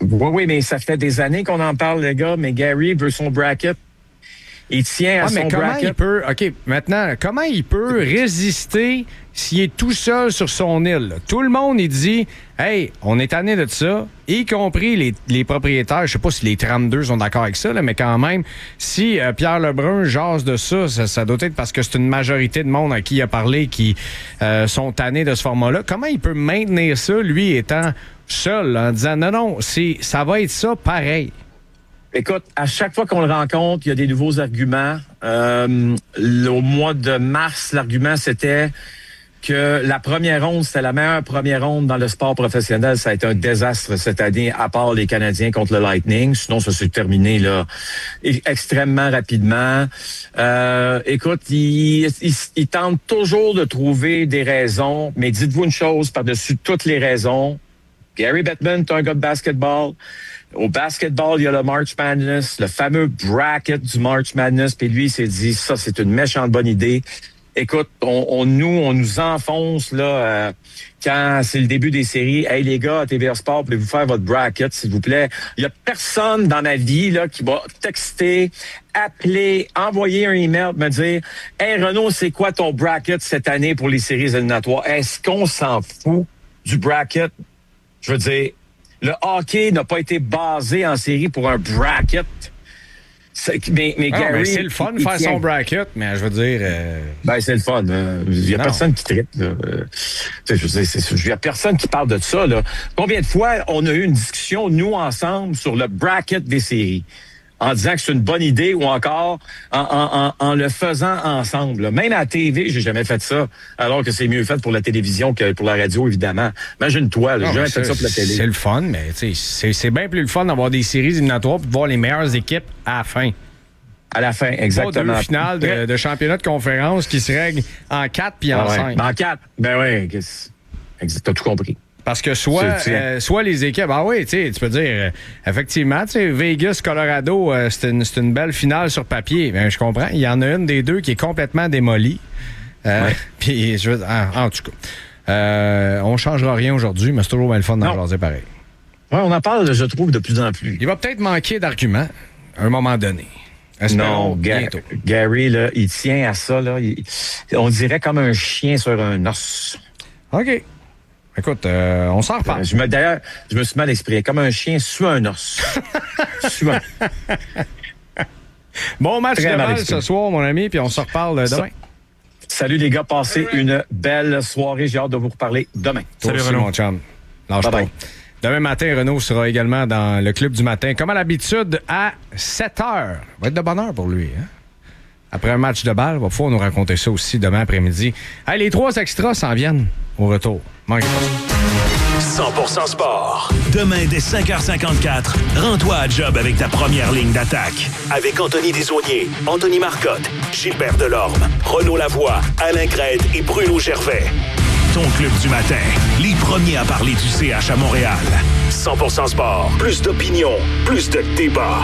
Oui, mais ça fait des années qu'on en parle, les gars, mais Gary veut son bracket. Il tient à son bracket. OK, maintenant, comment il peut résister s'il est tout seul sur son île? Là? Tout le monde, il dit, hey, on est tanné de ça, y compris les propriétaires. Je sais pas si les 32 sont d'accord avec ça, là, mais quand même, si Pierre Lebrun jase de ça doit être parce que c'est une majorité de monde à qui il a parlé qui sont tannés de ce format-là. Comment il peut maintenir ça, lui, étant seul, là, en disant, non, ça va être ça pareil? Écoute, à chaque fois qu'on le rencontre, il y a des nouveaux arguments. Au mois de mars, l'argument, c'était que la première ronde, c'était la meilleure première ronde dans le sport professionnel. Ça a été un désastre cette année, à part les Canadiens contre le Lightning. Sinon, ça s'est terminé là extrêmement rapidement. Écoute, il tente toujours de trouver des raisons, mais dites-vous une chose, par-dessus toutes les raisons, Gary Bettman, c'est un gars de basketball. Au basketball, il y a le March Madness, le fameux bracket du March Madness. Puis lui, il s'est dit, ça, c'est une méchante bonne idée. Écoute, on nous enfonce là quand c'est le début des séries. Hey les gars, à TVA Sport, voulez-vous faire votre bracket, s'il vous plaît? Il y a personne dans ma vie là qui va texter, appeler, envoyer un email, me dire, hey Renaud, c'est quoi ton bracket cette année pour les séries éliminatoires? Est-ce qu'on s'en fout du bracket? Je veux dire, le hockey n'a pas été basé en série pour un bracket. Mais Gary, c'est le fun de faire son bracket, mais je veux dire... c'est le fun. Il n'y a personne qui traite. Il n'y a personne qui parle de ça. Là. Combien de fois on a eu une discussion, nous, ensemble, sur le bracket des séries? En disant que c'est une bonne idée ou encore en le faisant ensemble. Là. Même à la TV, j'ai jamais fait ça, alors que c'est mieux fait pour la télévision que pour la radio, évidemment. Imagine-toi, j'ai jamais fait ça pour la télé. C'est le fun, mais c'est bien plus le fun d'avoir des séries éliminatoires et de voir les meilleures équipes à la fin. À la fin, exactement. Pas deux finales de championnat de conférence qui se règlent en 4 puis en 5. En 4, oui, t'as tout compris. Parce que soit les équipes... Ah oui, tu peux dire, effectivement, Vegas, Colorado, c'est une belle finale sur papier. Ben, je comprends. Il y en a une des deux qui est complètement démolie. Puis, en tout cas, on ne changera rien aujourd'hui, mais c'est toujours bien le fun d'en jaser pareil. Oui, on en parle, je trouve, de plus en plus. Il va peut-être manquer d'arguments à un moment donné. Non, Gary, là, il tient à ça. Là, on dirait comme un chien sur un os. OK. Écoute, on s'en reparle. D'ailleurs, je me suis mal exprimé. Comme un chien sous un os. Bon match de balle ce soir, mon ami, puis on se reparle demain. Salut les gars, passez une belle soirée. J'ai hâte de vous reparler demain. Salut Renaud, mon chum. Lâche pas. Demain matin, Renaud sera également dans le Club du matin, comme à l'habitude, à 7h. Ça va être de bonne heure pour lui. Hein? Après un match de balle, il va pouvoir nous raconter ça aussi demain après-midi. Hey, les 3 extras s'en viennent au retour. Manquez pas ça. 100% sport. Demain, dès 5h54, rends-toi à job avec ta première ligne d'attaque. Avec Anthony Desaulniers, Anthony Marcotte, Gilbert Delorme, Renaud Lavoie, Alain Crête et Bruno Gervais. Ton club du matin, les premiers à parler du CH à Montréal. 100% sport. Plus d'opinion, plus de débat.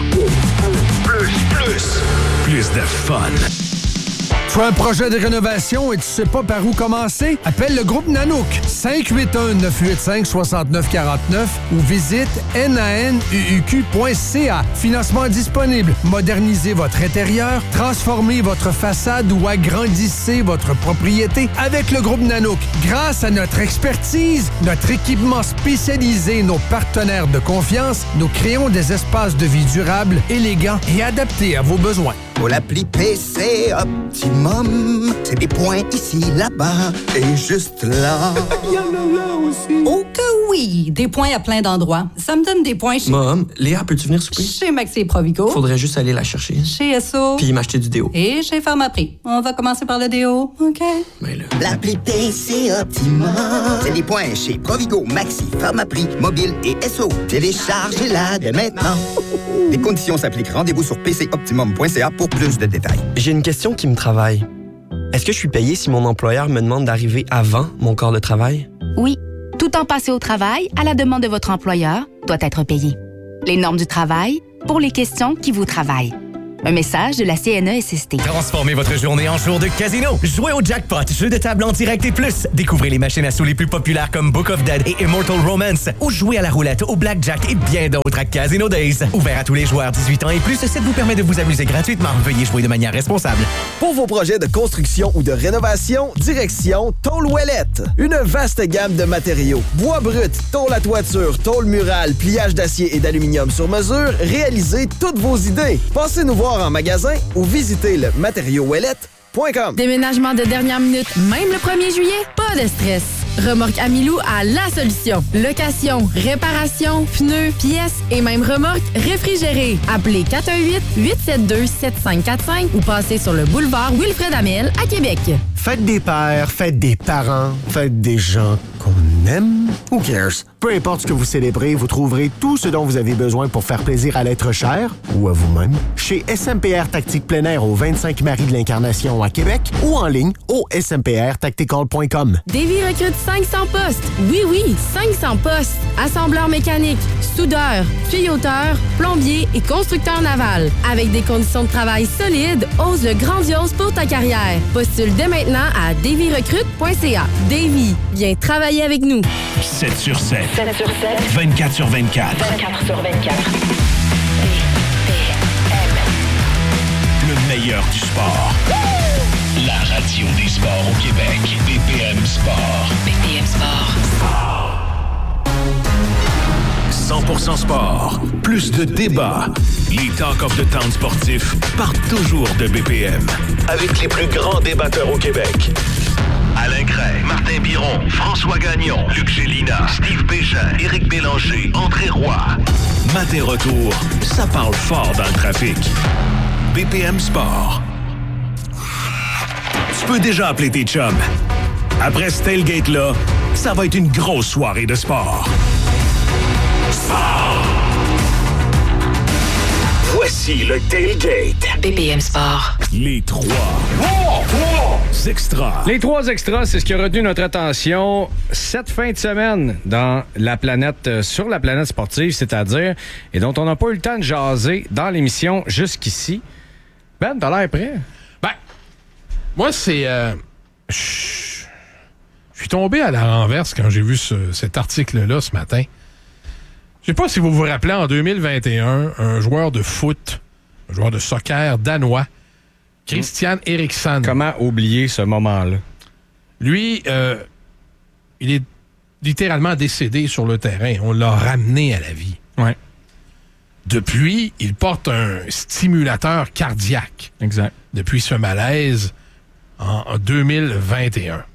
Plus de fun. Tu as un projet de rénovation et tu sais pas par où commencer? Appelle le groupe Nanook 581-985-6949 ou visite nanuq.ca. Financement disponible. Modernisez votre intérieur, transformez votre façade ou agrandissez votre propriété avec le groupe Nanook. Grâce à notre expertise, notre équipement spécialisé, nos partenaires de confiance, nous créons des espaces de vie durables, élégants et adaptés à vos besoins. Pour l'appli PC Optimum, c'est des points ici, là-bas et juste là. Il y en a là aussi. Oh que oui! Des points à plein d'endroits. Ça me donne des points chez... Mom, Léa, peux-tu venir souper? Chez Maxi et Provigo. Faudrait juste aller la chercher. Chez Esso. Puis m'acheter du déo. Et chez Pharmaprix. On va commencer par le déo, OK? Mais là... L'appli PC Optimum, c'est des points chez Provigo, Maxi, Pharmaprix, Mobile et Esso. Téléchargez-la dès maintenant. Les conditions s'appliquent. Rendez-vous sur pcoptimum.ca pour plus de détails. J'ai une question qui me travaille. Est-ce que je suis payé si mon employeur me demande d'arriver avant mon corps de travail? Oui. Tout temps passé au travail, à la demande de votre employeur, doit être payé. Les normes du travail pour les questions qui vous travaillent. Un message de la CNESST. Transformez votre journée en jour de casino. Jouez au jackpot, jeu de table en direct et plus. Découvrez les machines à sous les plus populaires comme Book of Dead et Immortal Romance. Ou jouez à la roulette, au blackjack et bien d'autres à Casino Days. Ouvert à tous les joueurs 18 ans et plus, ça vous permet de vous amuser gratuitement. Veuillez jouer de manière responsable. Pour vos projets de construction ou de rénovation, direction Tôle Ouellette. Une vaste gamme de matériaux. Bois brut, tôle à toiture, tôle murale, pliage d'acier et d'aluminium sur mesure. Réalisez toutes vos idées. Passez nous voir en magasin ou visitez le matériauxouellette.com. Déménagement de dernière minute, même le 1er juillet? Pas de stress. Remorque Amilou a la solution. Location, réparation, pneus, pièces et même remorque réfrigérée. Appelez 418-872-7545 ou passez sur le boulevard Wilfred Amel à Québec. Faites des pères, faites des parents, faites des gens qu'on aime. Who cares? Peu importe ce que vous célébrez, vous trouverez tout ce dont vous avez besoin pour faire plaisir à l'être cher ou à vous-même chez SMPR Tactique plein air au 25 Marie de l'Incarnation à Québec ou en ligne au smprtactical.com. Davy recrute 500 postes. Oui, 500 postes. Assembleur mécanique, soudeur, tuyauteur, plombier et constructeur naval. Avec des conditions de travail solides, ose le grandiose pour ta carrière. Postule dès maintenant à davyrecrute.ca. Davy, viens travailler avec nous. 7 sur 7. 7 sur 7. 24 sur 24. 24 sur 24. Le meilleur du sport. La radio des sports au Québec. BPM Sport. BPM Sport. 100% sport. Plus de débats. Les Talk of the Town sportifs partent toujours de BPM. Avec les plus grands débatteurs au Québec. Alain Cray, Martin Biron, François Gagnon, Luc Gélina, Steve Bégin, Éric Bélanger, André Roy. Matin retour, ça parle fort dans le trafic. BPM Sport. Tu peux déjà appeler tes chums. Après ce tailgate-là, ça va être une grosse soirée de sport. Sport! Voici le tailgate. BPM Sport. Les 3 extras. Les 3 extras, c'est ce qui a retenu notre attention cette fin de semaine dans la planète, sur la planète sportive, c'est-à-dire, et dont on n'a pas eu le temps de jaser dans l'émission jusqu'ici. Ben, t'as l'air prêt? Ben, moi, c'est... Je suis tombé à la renverse quand j'ai vu cet article-là ce matin. Je sais pas si vous vous rappelez, en 2021, un joueur de foot, un joueur de soccer danois, Christian Eriksen. Comment oublier ce moment-là? Lui, il est littéralement décédé sur le terrain. On l'a ramené à la vie. Ouais. Depuis, il porte un stimulateur cardiaque. Exact. Depuis ce malaise en 2021.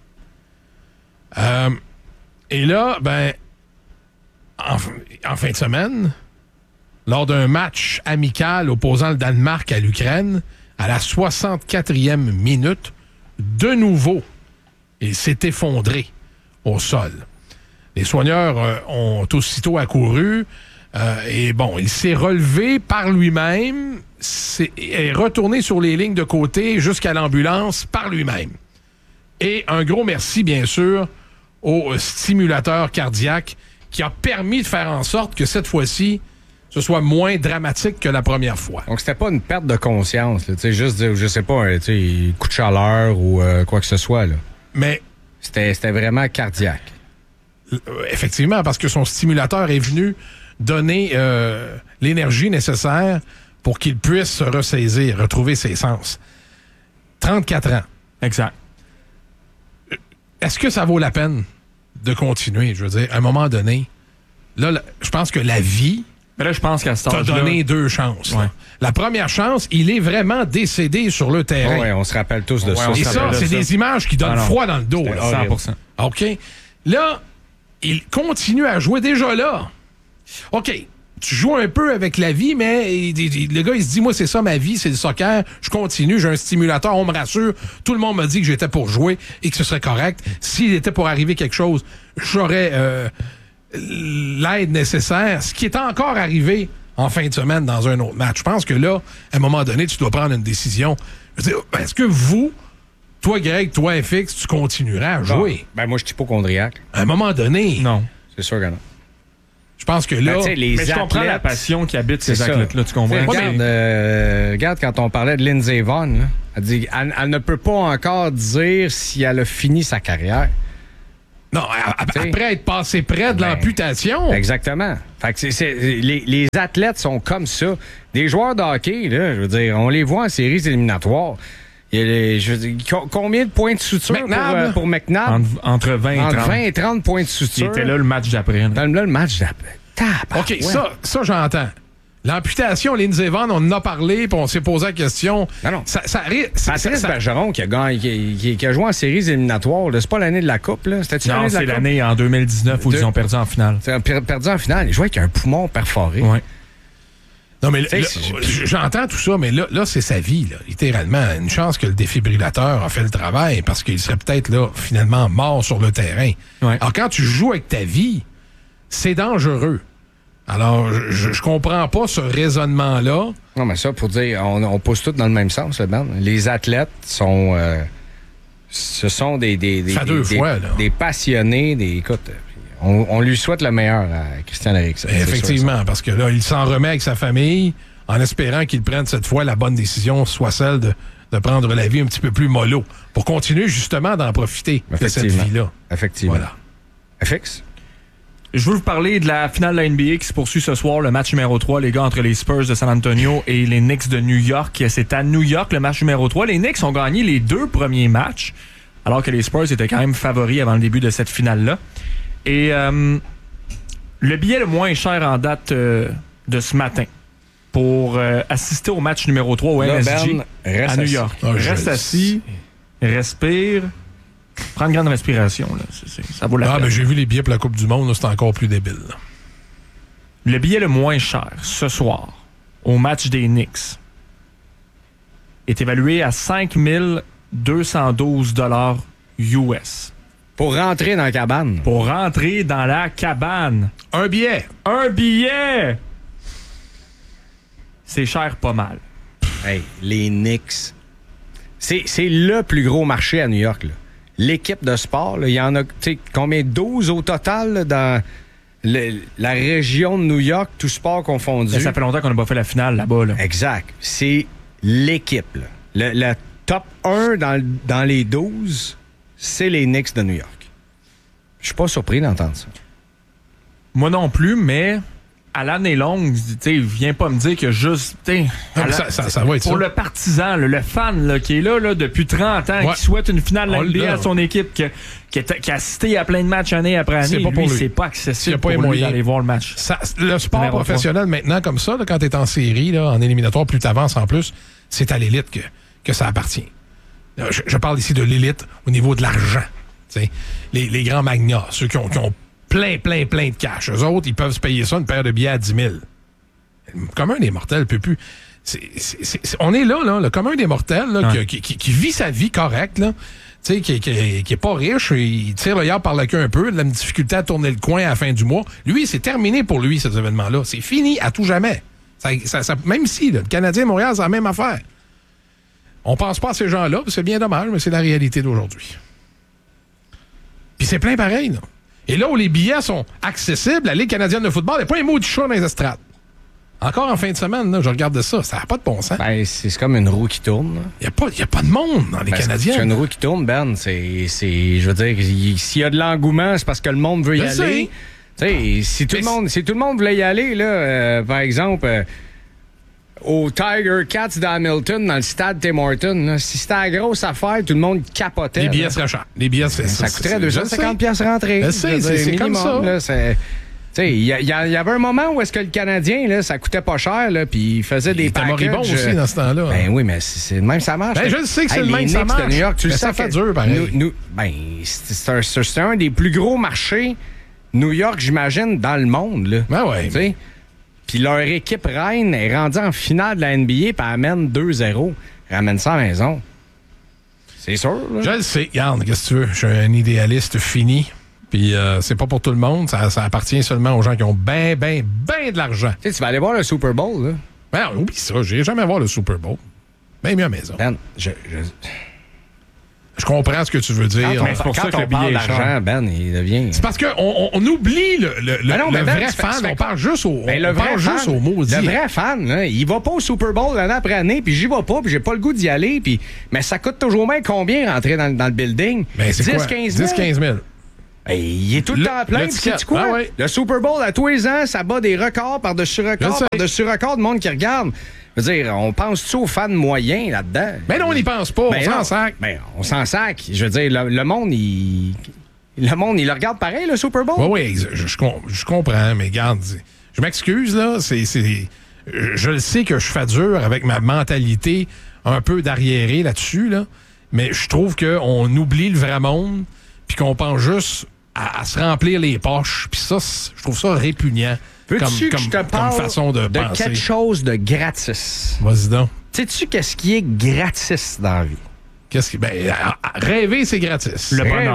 Et là, ben, en fin de semaine, lors d'un match amical opposant le Danemark à l'Ukraine, à la 64e minute, de nouveau, il s'est effondré au sol. Les soigneurs ont aussitôt accouru et bon, il s'est relevé par lui-même, est retourné sur les lignes de côté jusqu'à l'ambulance par lui-même. Et un gros merci, bien sûr, au stimulateur cardiaque qui a permis de faire en sorte que cette fois-ci, ce soit moins dramatique que la première fois. Donc, c'était pas une perte de conscience, là, juste, je sais pas, un coup de chaleur ou quoi que ce soit. Là. Mais c'était vraiment cardiaque. Effectivement, parce que son stimulateur est venu donner l'énergie nécessaire pour qu'il puisse se ressaisir, retrouver ses sens. 34 ans. Exact. Est-ce que ça vaut la peine de continuer? Je veux dire, à un moment donné, là, je pense que la vie... Mais là, je pense qu'à cet âge-là... T'as donné 2 chances. Ouais. La première chance, il est vraiment décédé sur le terrain. Oui, on se rappelle tous de ça. Et ça, c'est des images qui donnent froid dans le dos. Là. 100%. OK. Là, il continue à jouer déjà là. OK. Tu joues un peu avec la vie, mais le gars, il se dit, moi, c'est ça ma vie, c'est le soccer. Je continue, j'ai un stimulateur, on me rassure. Tout le monde m'a dit que j'étais pour jouer et que ce serait correct. S'il était pour arriver quelque chose, j'aurais l'aide nécessaire. Ce qui est encore arrivé en fin de semaine dans un autre match. Je pense que là, à un moment donné, tu dois prendre une décision. Je veux dire, est-ce que vous, toi, Greg, toi, FX, tu continuerais à jouer? Ben, moi, je suis hypochondriaque. À un moment donné... Non, c'est sûr que non. Je pense que là... Mais je comprends la passion qui habite ces athlètes-là, tu comprends? Regarde, quand on parlait de Lindsey Vonn, là, elle dit elle ne peut pas encore dire si elle a fini sa carrière. Non, après être passé près de l'amputation. Exactement. Fait que les athlètes sont comme ça. Des joueurs de hockey, là, je veux dire, on les voit en séries éliminatoires. Combien de points de suture pour McNabb? Entre 20 et 30. Entre 20 et 30 points de suture. Il était là le match d'après. Là, le match d'après. OK, ça j'entends. L'amputation, Lindsey Vonn, on en a parlé, puis on s'est posé la question. Non. Patrice Bergeron qui a joué en séries éliminatoires, là, c'est pas l'année de la Coupe, là. Non, c'est l'année en 2019 où ils ont perdu en finale. Perdu en finale. Ils jouaient avec un poumon perforé. Ouais. Non, mais j'entends tout ça, mais là, c'est sa vie, là, littéralement. Une chance que le défibrillateur a fait le travail, parce qu'il serait peut-être, là, finalement mort sur le terrain. Ouais. Alors, quand tu joues avec ta vie, c'est dangereux. Alors, je comprends pas ce raisonnement-là. Non, mais ça, pour dire, on pousse tout dans le même sens, là, Ben. Les athlètes sont... ce sont des passionnés, écoute, on lui souhaite le meilleur à Christian Eriksen. Effectivement, parce que là, il s'en remet avec sa famille en espérant qu'il prenne cette fois la bonne décision, soit celle de prendre la vie un petit peu plus mollo, pour continuer justement d'en profiter de cette vie-là. Effectivement. Voilà. FX? Je veux vous parler de la finale de la NBA qui se poursuit ce soir, le match numéro 3, les gars, entre les Spurs de San Antonio et les Knicks de New York. C'est à New York, le match numéro 3. Les Knicks ont gagné les 2 premiers matchs, alors que les Spurs étaient quand même favoris avant le début de cette finale-là. Et le billet le moins cher en date de ce matin pour assister au match numéro 3 au MSG à New York. Reste assis, respire... Prends une grande respiration. Là. Ça vaut la peine. Ben j'ai vu les billets pour la Coupe du Monde, c'est encore plus débile. Là. Le billet le moins cher ce soir au match des Knicks est évalué à 5 212 $ US. Pour rentrer dans la cabane. Pour rentrer dans la cabane. Un billet. Un billet! C'est cher pas mal. Hey, les Knicks. C'est le plus gros marché à New York, là. L'équipe de sport, là, il y en a combien? 12 au total là, dans la région de New York, tout sport confondu. Ça fait longtemps qu'on n'a pas fait la finale là-bas. Là. Exact. C'est l'équipe. Là. Le top 1 dans les 12, c'est les Knicks de New York. Je suis pas surpris d'entendre ça. Moi non plus, mais... à l'année longue, viens pas me dire que juste... ça va être pour ça. Le partisan, le fan là, qui est là depuis 30 ans, qui souhaite une finale de la NBA à son équipe, qui a assisté à plein de matchs année après année, c'est pas accessible pour lui d'aller voir le match. Le sport professionnel maintenant, comme ça, là, quand t'es en série, là, en éliminatoire, plus t'avances en plus, c'est à l'élite que ça appartient. Je parle ici de l'élite au niveau de l'argent. Les grands magnats, ceux qui ont plein de cash. Eux autres, ils peuvent se payer ça, une paire de billets à 10 000. Le commun des mortels peut plus. On est là, le commun des mortels, là, qui vit sa vie correcte, là, qui est pas riche, il tire le yard par le queue un peu, de la difficulté à tourner le coin à la fin du mois. Lui, c'est terminé pour lui, ces événements-là. C'est fini à tout jamais. Même si, le Canadien Montréal, c'est la même affaire. On pense pas à ces gens-là, c'est bien dommage, mais c'est la réalité d'aujourd'hui. Puis c'est plein pareil, là. Et là où les billets sont accessibles, la Ligue canadienne de football, il n'y a pas un mot du chat dans les estrades. Encore en fin de semaine, là, je regarde ça. Ça n'a pas de bon sens. Ben, c'est comme une roue qui tourne. Il n'y a pas de monde dans les Canadiens. C'est une roue qui tourne, Ben. Je veux dire, s'il y a de l'engouement, c'est parce que le monde veut y aller. Si tout le monde voulait y aller, là, par exemple... au Tiger Cats d'Hamilton, dans le stade Tim Hortons, là, si c'était la grosse affaire, tout le monde capotait. Les billets seraient chers. Les billets, ça coûterait 250$ rentrer. C'est comme ça. Il y avait un moment où est-ce que le Canadien, là, ça coûtait pas cher, là, puis il faisait des packages. Il était moribond aussi dans ce temps-là. Ben oui, mais c'est le même, ça marche. Ben, je le sais que c'est le même, ça marche. De New York, tu le sais, ça fait dur, pareil. C'est un des plus gros marchés, New York, j'imagine, dans le monde. Là. Ben ouais. T'sais? Puis leur équipe reine est rendue en finale de la NBA puis elle amène 2-0. Elle ramène ça à la maison. C'est sûr. Là. Je le sais. Regarde, qu'est-ce que tu veux? Je suis un idéaliste fini. Puis c'est pas pour tout le monde. Ça appartient seulement aux gens qui ont ben de l'argent. Tu vas aller voir le Super Bowl, là. Ben, oublie ça. J'irai jamais voir le Super Bowl. Ben mieux à la maison. Ben, Je comprends ce que tu veux dire. Quand on parle d'argent, Ben, il devient... C'est parce qu'on oublie le vrai fan. On parle juste au maudit. Le vrai fan, là, il va pas au Super Bowl l'année après année, puis j'y vais pas, puis j'ai pas le goût d'y aller. Mais ça coûte toujours même combien rentrer dans le building? 10-15 000. 10-15 000. Il est tout le temps plein. Sais-tu quoi? Ah ouais. Le Super Bowl, à tous les ans, ça bat des records par-dessus records, par-dessus records de monde qui regarde. Je veux dire, on pense-tu aux fans moyens là-dedans? Mais non, on n'y pense pas. On s'en sac. On s'en sac. Je veux dire, le monde, il le regarde pareil, le Super Bowl? Oui, je comprends, mais regarde, je m'excuse, là. Je le sais que je fais dur avec ma mentalité un peu d'arriéré là-dessus, là. Mais je trouve qu'on oublie le vrai monde puis qu'on pense juste à se remplir les poches. Puis ça, je trouve ça répugnant comme façon de penser. Quelque chose de gratis. Vas-y donc. Sais-tu qu'est-ce qui est gratis dans la vie? Rêver, c'est gratis.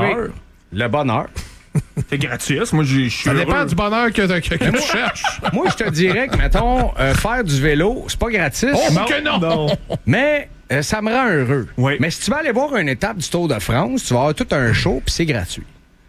Le bonheur. C'est gratis. Moi, je suis Ça dépend du bonheur que tu cherches. Moi, je te dirais que, mettons, faire du vélo, c'est pas gratis. Oh, que non! Mais ça me rend heureux. Oui. Mais si tu vas aller voir une étape du Tour de France, tu vas avoir tout un show, puis c'est gratuit.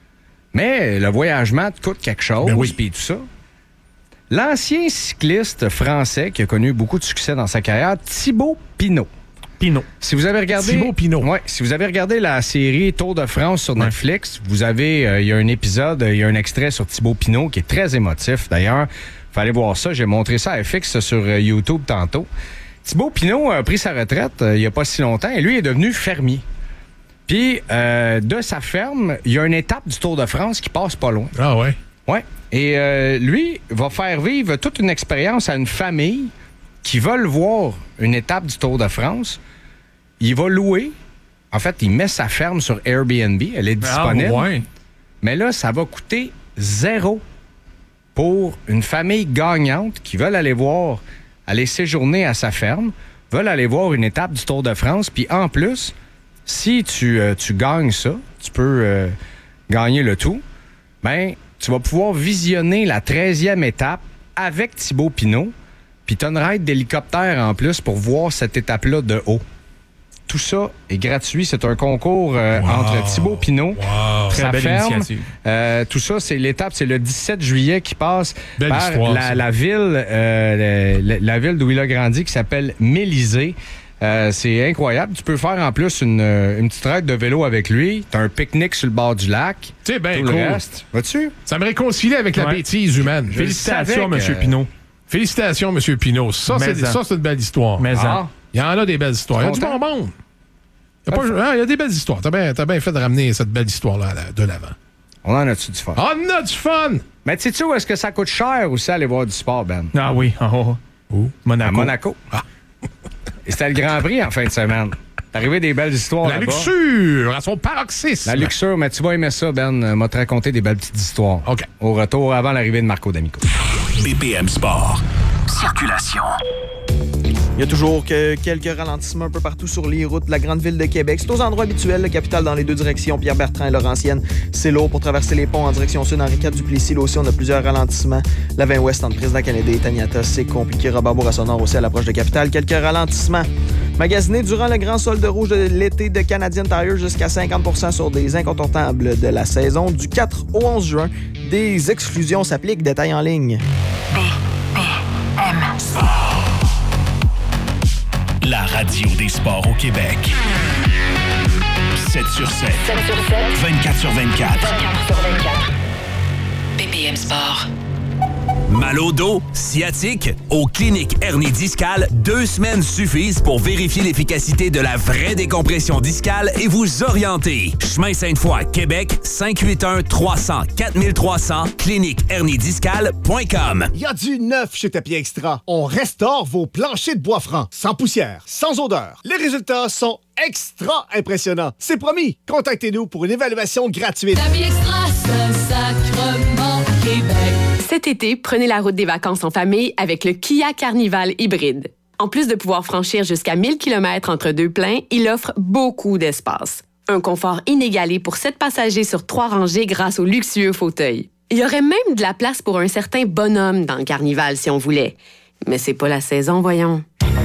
Mais le voyagement te coûte quelque chose, puis tout ça. L'ancien cycliste français qui a connu beaucoup de succès dans sa carrière, Thibaut Pinot. Si vous avez regardé Thibaut Pinot. Ouais, si vous avez regardé la série Tour de France sur Netflix, vous avez il y a un épisode, il y a un extrait sur Thibaut Pinot qui est très émotif d'ailleurs. Fallait voir ça, j'ai montré ça à FX sur YouTube tantôt. Thibaut Pinot a pris sa retraite il y a pas si longtemps et lui est devenu fermier. Puis de sa ferme, il y a une étape du Tour de France qui passe pas loin. Ah ouais. Ouais. Et lui va faire vivre toute une expérience à une famille qui veulent voir une étape du Tour de France. Il va louer. En fait, il met sa ferme sur Airbnb. Elle est disponible. Ah, ouais. Mais là, ça va coûter 0 pour une famille gagnante qui veulent aller séjourner à sa ferme, veulent aller voir une étape du Tour de France. Puis en plus, si tu gagnes ça, tu peux gagner le tout, ben tu vas pouvoir visionner la 13e étape avec Thibaut Pinot, puis tu as une ride d'hélicoptère en plus pour voir cette étape-là de haut. Tout ça est gratuit. C'est un concours entre Thibaut Pinot, sa ferme. Initiative. Tout ça, c'est l'étape, c'est le 17 juillet qui passe par la ville d'où il a grandi qui s'appelle Mélisée. C'est incroyable. Tu peux faire en plus une petite ride de vélo avec lui. T'as un pique-nique sur le bord du lac. C'est bien cool. Le reste. Vas-tu? Ça me réconcilie avec la bêtise humaine. Félicitations, M. Pinot. Félicitations, M. Pinot. Ça, c'est une belle histoire. Il y en a des belles histoires. Il y a du bonbon. Il y a des belles histoires. T'as bien fait de ramener cette belle histoire-là de l'avant. On en a-tu du fun? On a du fun! Mais sais-tu où est-ce que ça coûte cher aussi aller voir du sport, Ben? Ah oui. Où? À Monaco. Ah. Et c'était le Grand Prix en fin de semaine. T'es arrivé des belles histoires La là-bas. luxure, à son paroxysme. La luxure, mais tu vas aimer ça, Ben. M'a te raconter des belles petites histoires. OK. Au retour, avant l'arrivée de Marco D'Amico. BPM Sport. Circulation. Il y a toujours quelques ralentissements un peu partout sur les routes de la grande ville de Québec. C'est aux endroits habituels, le Capitole dans les deux directions, Pierre-Bertrand et Laurentienne. C'est lourd pour traverser les ponts en direction sud. Henri IV Duplessis, là aussi, on a plusieurs ralentissements. La 20 ouest entre Président Kennedy et Taniata, c'est compliqué. Robert Bourassa-Nord aussi à l'approche de Capitale. Quelques ralentissements. Magasinés durant le grand solde rouge de l'été de Canadian Tire jusqu'à 50% sur des incontournables de la saison. Du 4 au 11 juin, des exclusions s'appliquent. Détails en ligne. BPM Sport. La radio des sports au Québec. 7 sur 7. 7 sur 7. 24 sur 24. 24 sur 24. BPM Sport. Mal au dos, sciatique, aux cliniques hernie discale, 2 semaines suffisent pour vérifier l'efficacité de la vraie décompression discale et vous orienter. Chemin Sainte-Foy, Québec, 581-300-4300, cliniquehernidiscale.com. Il y a du neuf chez Tapis Extra. On restaure vos planchers de bois franc, sans poussière, sans odeur. Les résultats sont extra impressionnants. C'est promis. Contactez-nous pour une évaluation gratuite. Tapis Extra, Saint-Sacrement, Québec. Cet été, prenez la route des vacances en famille avec le Kia Carnival hybride. En plus de pouvoir franchir jusqu'à 1000 km entre deux pleins, il offre beaucoup d'espace. Un confort inégalé pour 7 passagers sur 3 rangées grâce au luxueux fauteuil. Il y aurait même de la place pour un certain bonhomme dans le Carnival si on voulait. Mais c'est pas la saison, voyons. Partez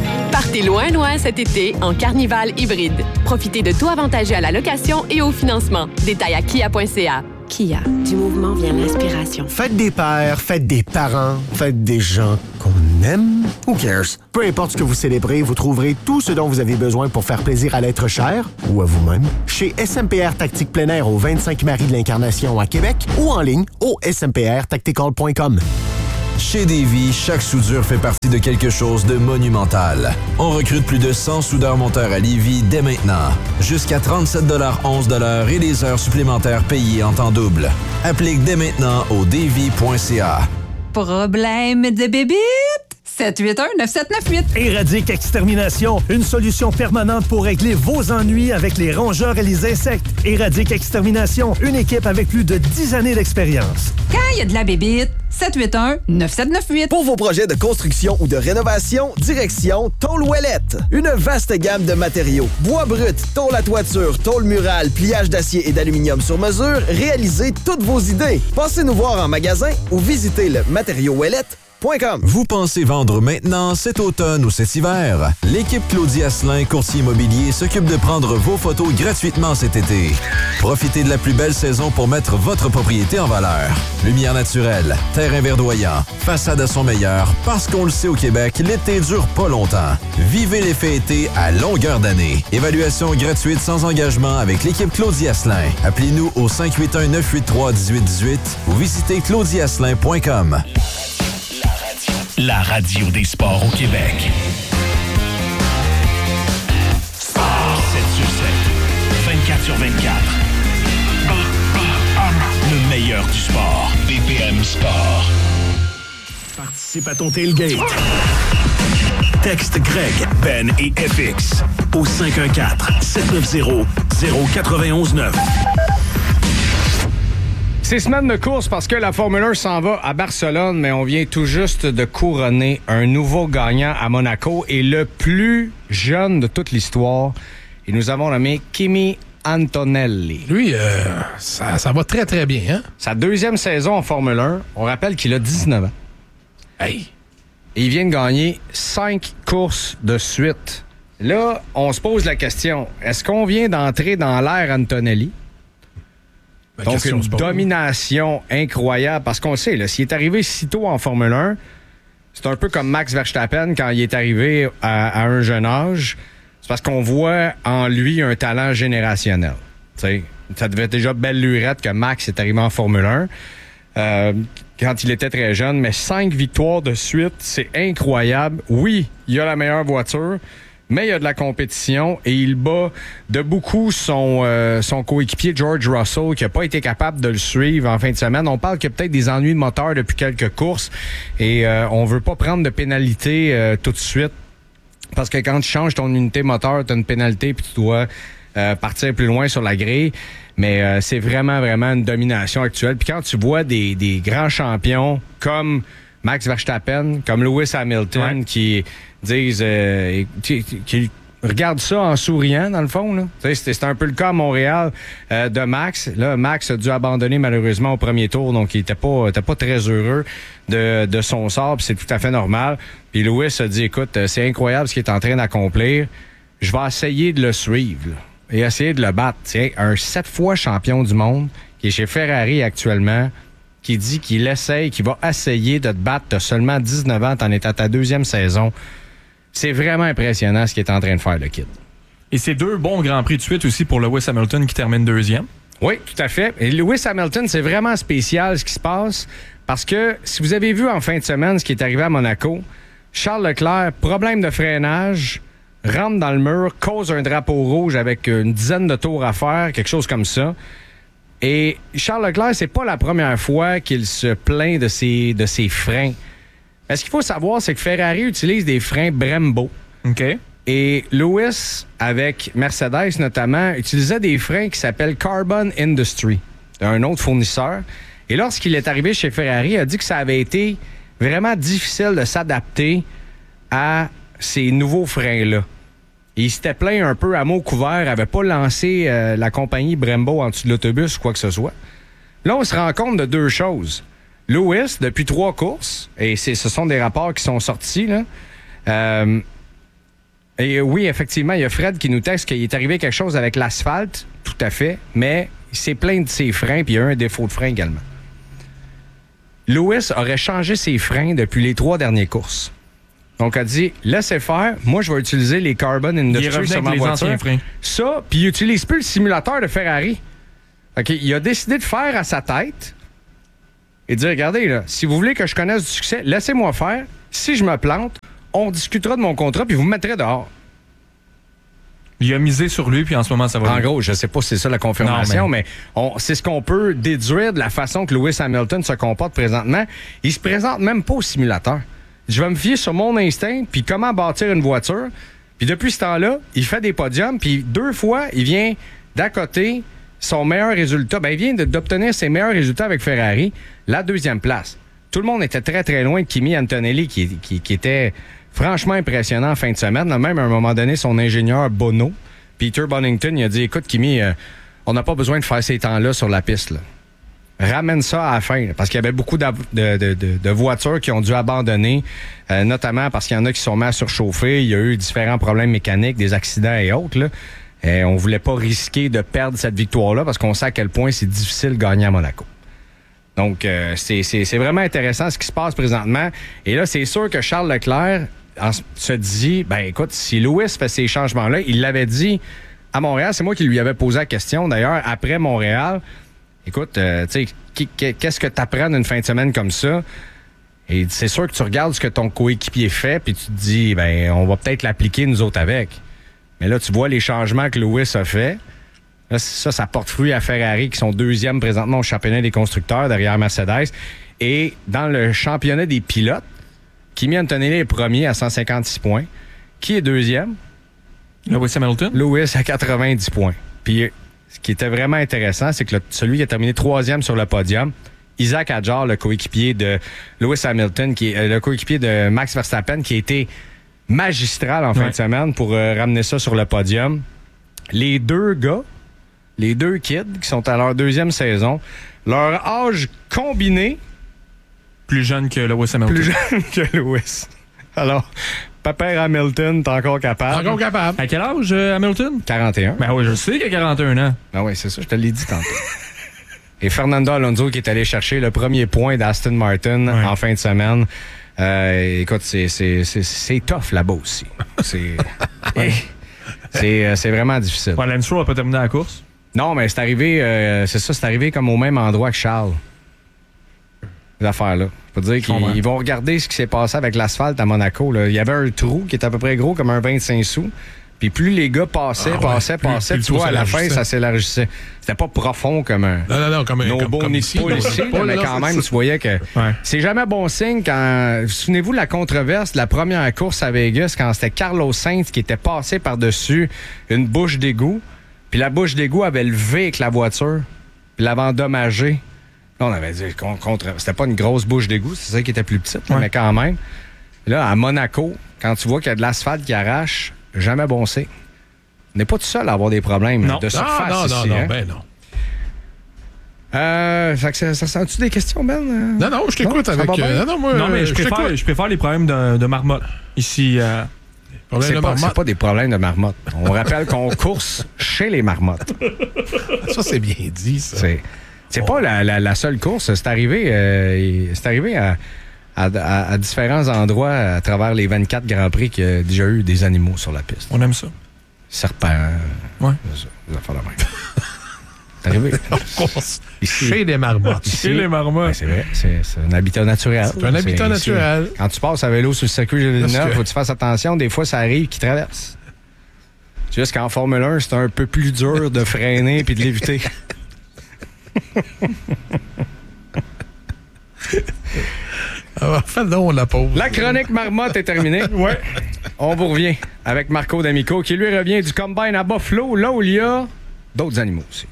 Partez loin cet été en carnival hybride. Profitez de taux avantageux à la location et au financement. Détails à kia.ca. Kia, du mouvement vient l'inspiration. Faites des pères, faites des parents, faites des gens qu'on aime. Who cares? Peu importe ce que vous célébrez, vous trouverez tout ce dont vous avez besoin pour faire plaisir à l'être cher ou à vous-même chez SMPR Tactique Plein Air au 25 Marie de l'Incarnation à Québec ou en ligne au smprtactical.com. Chez Davy, chaque soudure fait partie de quelque chose de monumental. On recrute plus de 100 soudeurs-monteurs à Lévis dès maintenant. Jusqu'à 37,11 $ et les heures supplémentaires payées en temps double. Applique dès maintenant au davy.ca. Problème de bébite? 781-9798. Éradique Extermination, une solution permanente pour régler vos ennuis avec les rongeurs et les insectes. Éradique Extermination, une équipe avec plus de 10 années d'expérience. Quand il y a de la bébite, 781-9798. Pour vos projets de construction ou de rénovation, direction Tôle Ouellette. Une vaste gamme de matériaux. Bois brut, tôle à toiture, tôle murale, pliage d'acier et d'aluminium sur mesure, réalisez toutes vos idées. Passez nous voir en magasin ou visitez le matériauxouellette.com. Vous pensez vendre maintenant, cet automne ou cet hiver? L'équipe Claudie Asselin, courtier immobilier, s'occupe de prendre vos photos gratuitement cet été. Profitez de la plus belle saison pour mettre votre propriété en valeur. Lumière naturelle, terrain verdoyant, façade à son meilleur, parce qu'on le sait au Québec, l'été dure pas longtemps. Vivez l'effet été à longueur d'année. Évaluation gratuite sans engagement avec l'équipe Claudie Asselin. Appelez-nous au 581-983-1818 ou visitez claudieasselin.com. La radio des sports au Québec. 7 sur 7, 24 sur 24. Le meilleur du sport. BPM Sport. Participe à ton tailgate. Texte Greg, Ben et FX au 514-790-0919. 6 semaines de course parce que la Formule 1 s'en va à Barcelone, mais on vient tout juste de couronner un nouveau gagnant à Monaco et le plus jeune de toute l'histoire. Et nous avons nommé Kimi Antonelli. Lui, ça va très, très bien. Hein? Sa deuxième saison en Formule 1, on rappelle qu'il a 19 ans. Hey! Et il vient de gagner 5 courses de suite. Là, on se pose la question, est-ce qu'on vient d'entrer dans l'ère Antonelli? Donc, une domination incroyable. Parce qu'on le sait, là, s'il est arrivé si tôt en Formule 1, c'est un peu comme Max Verstappen quand il est arrivé à un jeune âge. C'est parce qu'on voit en lui un talent générationnel. T'sais, ça devait être déjà belle lurette que Max est arrivé en Formule 1 quand il était très jeune. Mais 5 victoires de suite, c'est incroyable. Oui, il a la meilleure voiture, mais il y a de la compétition et il bat de beaucoup son coéquipier George Russell qui n'a pas été capable de le suivre en fin de semaine. On parle qu'il y a peut-être des ennuis de moteur depuis quelques courses et on veut pas prendre de pénalité tout de suite parce que quand tu changes ton unité moteur, tu as une pénalité puis tu dois partir plus loin sur la grille. Mais c'est vraiment, vraiment une domination actuelle. Puis quand tu vois des grands champions comme Max Verstappen, comme Lewis Hamilton qui disent qui regardent ça en souriant dans le fond là. C'était un peu le cas à Montréal de Max. Là, Max a dû abandonner malheureusement au premier tour, donc il était pas très heureux de son sort, puis c'est tout à fait normal. Puis Lewis a dit écoute, c'est incroyable ce qu'il est en train d'accomplir. Je vais essayer de le suivre là, et essayer de le battre. Tiens, un 7 fois champion du monde qui est chez Ferrari actuellement, qui dit qu'il va essayer de te battre. T'as seulement 19 ans, t'en es à ta deuxième saison. C'est vraiment impressionnant ce qu'il est en train de faire, le kid. Et c'est 2 bons Grands Prix de suite aussi pour Lewis Hamilton qui termine 2e. Oui, tout à fait. Et Lewis Hamilton, c'est vraiment spécial ce qui se passe parce que si vous avez vu en fin de semaine ce qui est arrivé à Monaco, Charles Leclerc, problème de freinage, rentre dans le mur, cause un drapeau rouge avec une dizaine de tours à faire, quelque chose comme ça. Et Charles Leclerc, c'est pas la première fois qu'il se plaint de ses freins. Mais ce qu'il faut savoir, c'est que Ferrari utilise des freins Brembo. OK. Et Lewis, avec Mercedes notamment, utilisait des freins qui s'appellent Carbon Industry, d'un autre fournisseur. Et lorsqu'il est arrivé chez Ferrari, il a dit que ça avait été vraiment difficile de s'adapter à ces nouveaux freins-là. Et il s'était plaint un peu à mots couverts, n'avait pas lancé la compagnie Brembo en dessous de l'autobus ou quoi que ce soit. Là, on se rend compte de 2 choses. Lewis, depuis 3 courses, et ce sont des rapports qui sont sortis, là, Et oui, effectivement, il y a Fred qui nous texte qu'il est arrivé quelque chose avec l'asphalte, tout à fait, mais il s'est plaint de ses freins, puis il y a eu un défaut de frein également. Lewis aurait changé ses freins depuis les 3 dernières courses. Donc, elle dit, laissez faire, moi, je vais utiliser les Carbon Industries sur ma voiture. Ça, puis il n'utilise plus le simulateur de Ferrari. OK, il a décidé de faire à sa tête et de dire, regardez, là, si vous voulez que je connaisse du succès, laissez-moi faire. Si je me plante, on discutera de mon contrat, puis vous me mettrez dehors. Il a misé sur lui, puis en ce moment, ça va. En gros, je sais pas si c'est ça la confirmation, mais c'est ce qu'on peut déduire de la façon que Lewis Hamilton se comporte présentement. Il se présente même pas au simulateur. Je vais me fier sur mon instinct, puis comment bâtir une voiture. Puis depuis ce temps-là, il fait des podiums, puis 2 fois, il vient d'à côté son meilleur résultat. Ben, il vient d'obtenir ses meilleurs résultats avec Ferrari, la 2e place. Tout le monde était très, très loin de Kimi Antonelli, qui était franchement impressionnant en fin de semaine. Là, même à un moment donné, son ingénieur Bono, Peter Bonington, il a dit, écoute, Kimi, on n'a pas besoin de faire ces temps-là sur la piste, là. Ramène ça à la fin, là, parce qu'il y avait beaucoup de voitures qui ont dû abandonner, notamment parce qu'il y en a qui sont mis à surchauffer. Il y a eu différents problèmes mécaniques, des accidents et autres, là. Et on voulait pas risquer de perdre cette victoire-là parce qu'on sait à quel point c'est difficile de gagner à Monaco. Donc, c'est vraiment intéressant ce qui se passe présentement. Et là, c'est sûr que Charles Leclerc se dit, ben écoute, si Lewis fait ces changements-là, il l'avait dit à Montréal, c'est moi qui lui avais posé la question, d'ailleurs, après Montréal. Écoute, tu sais, qu'est-ce que tu apprends d'une fin de semaine comme ça? Et c'est sûr que tu regardes ce que ton coéquipier fait, puis tu te dis, ben, on va peut-être l'appliquer nous autres avec. Mais là, tu vois les changements que Lewis a fait. Là, ça porte fruit à Ferrari, qui sont 2e présentement au championnat des constructeurs, derrière Mercedes. Et dans le championnat des pilotes, Kimi Antonelli est premier à 156 points. Qui est 2e? Lewis Hamilton. Lewis à 90 points. Puis, ce qui était vraiment intéressant, c'est que celui qui a terminé 3e sur le podium, Isaac Hadjar, le coéquipier de Lewis Hamilton, qui est le coéquipier de Max Verstappen, qui a été magistral en fin de semaine pour ramener ça sur le podium. Les 2 gars, les 2 kids qui sont à leur 2e saison, leur âge combiné... Plus jeune que Lewis Hamilton. Plus jeune que Lewis. Alors... Papa Hamilton, t'es encore capable. Encore capable. À quel âge, Hamilton? 41. Ben oui, je sais qu'il a 41 ans. Ben oui, c'est ça, je te l'ai dit tantôt. Et Fernando Alonso qui est allé chercher le premier point d'Aston Martin en fin de semaine. Écoute, c'est tough là-bas aussi. C'est vraiment difficile. Lance Stroll n'a pas terminé la course? Non, mais c'est arrivé comme au même endroit que Charles. Les affaires-là. Je peux dire qu'ils vont regarder ce qui s'est passé avec l'asphalte à Monaco. Là. Il y avait un trou qui était à peu près gros comme un 25 sous. Puis plus les gars passaient, tu vois, à la fin, ça s'élargissait. C'était pas profond comme un... Non, comme ici, mais quand même, tu voyais que... C'est jamais bon signe quand... Souvenez-vous de la controverse de la première course à Vegas, quand c'était Carlos Sainz qui était passé par-dessus une bouche d'égout. Puis la bouche d'égout avait levé avec la voiture, puis l'avait endommagé. Là, on avait dit c'était pas une grosse bouche d'égout, c'est ça qui était plus petite, mais quand même. Là, à Monaco, quand tu vois qu'il y a de l'asphalte qui arrache, jamais bon signe. On n'est pas tout seul à avoir des problèmes de surface ici. Non, hein? ben non. Ça sent-tu des questions, Ben? Non, je t'écoute avec... Non, mais je préfère les problèmes de marmotte ici. C'est pas des problèmes de marmotte. On rappelle qu'on course chez les marmottes. Ça, c'est bien dit, ça. C'est pas la seule course. C'est arrivé à différents endroits à travers les 24 Grands Prix qu'il y a déjà eu des animaux sur la piste. On aime ça. Serpents. Ouais. Ça fait la même. C'est arrivé. Ici, chez les marmottes. Chez les marmottes. Ben, c'est vrai. C'est un habitat naturel. C'est un habitat naturel. Quand tu passes à vélo sur le circuit Villeneuve, il faut que tu fasses attention. Des fois, ça arrive qu'ils traversent. C'est juste qu'en Formule 1, c'est un peu plus dur de freiner puis de l'éviter. Fais donc la pause. La chronique marmotte est terminée. Ouais. On vous revient avec Marco D'Amico qui lui revient du Combine à Buffalo, là où il y a d'autres animaux aussi.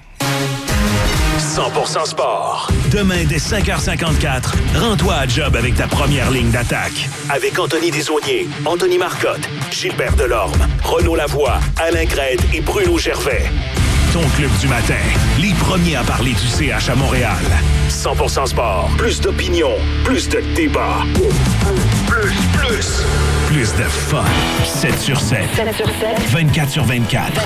100% sport. Demain, dès 5h54, rends-toi à job avec ta première ligne d'attaque. Avec Anthony Desaulniers, Anthony Marcotte, Gilbert Delorme, Renaud Lavoie, Alain Crête et Bruno Gervais. Ton club du matin, les premiers à parler du CH à Montréal. 100% sport, plus d'opinion, plus de débat. Plus de fun. 7 sur 7. 7 sur 7. 24 sur 24.